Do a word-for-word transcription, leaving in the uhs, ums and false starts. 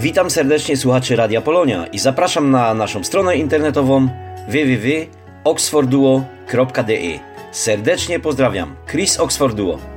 Witam serdecznie słuchaczy Radia Polonia i zapraszam na naszą stronę internetową w w w kropka oxford duo kropka d e. Serdecznie pozdrawiam, Chris Oxford Duo.